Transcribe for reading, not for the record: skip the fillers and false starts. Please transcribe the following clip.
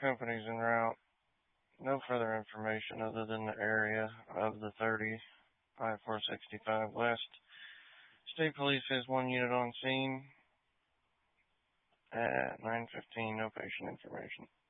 companies en route. No further information other than the area of the 30 I-465 West. State Police has 1 unit on scene at 9:15. No patient information.